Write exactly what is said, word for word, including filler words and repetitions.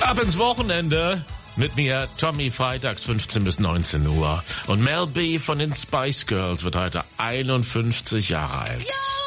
Ab ins Wochenende mit mir, Tommy, freitags fünfzehn bis neunzehn Uhr. Und Mel B von den Spice Girls wird heute einundfünfzig Jahre alt.